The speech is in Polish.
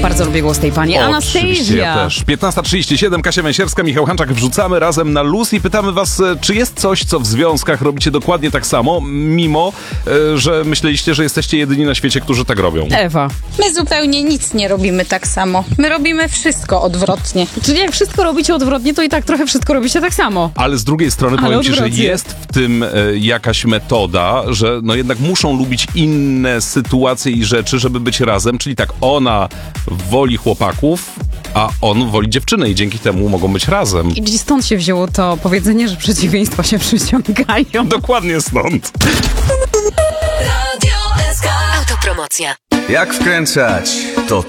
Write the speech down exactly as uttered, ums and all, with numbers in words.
bardzo lubię głos tej pani. Oczywiście, ja Anastasia. też. piętnasta trzydzieści siedem, Kasia Węsierska, Michał Hanczak. Wrzucamy razem na luz i pytamy was, czy jest coś, co w związkach robicie dokładnie tak samo, mimo, e, że myśleliście, że jesteście jedyni na świecie, którzy tak robią. Ewa. My zupełnie nic nie robimy tak samo. My robimy wszystko odwrotnie. Czyli jak wszystko robicie odwrotnie, to i tak trochę wszystko robicie tak samo. Ale z drugiej strony Ale powiem ci, że odwrotnie. jest w tym e, jakaś metoda, że no jednak muszą lubić inne sytuacje i rzeczy, żeby być razem. Czyli tak, ona woli chłopaków, a on woli dziewczyny i dzięki temu mogą być razem. I gdzieś stąd się wzięło to powiedzenie, że przeciwieństwa się przyciągają. Dokładnie stąd. Radio S K. Autopromocja. Jak wkręcać? To